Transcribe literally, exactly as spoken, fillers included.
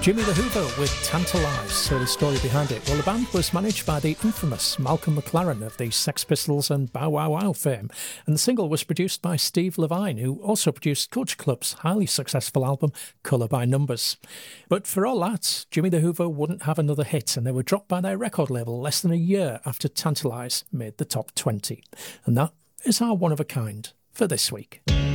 Jimmy the Hoover with Tantalise. So the story behind it, well, the band was managed by the infamous Malcolm McLaren of the Sex Pistols and Bow Wow Wow fame, and the single was produced by Steve Levine, who also produced Culture Club's highly successful album Colour by Numbers. But for all that, Jimmy the Hoover wouldn't have another hit, and they were dropped by their record label less than a year after Tantalise made the top twenty. And that is our one of a kind for this week.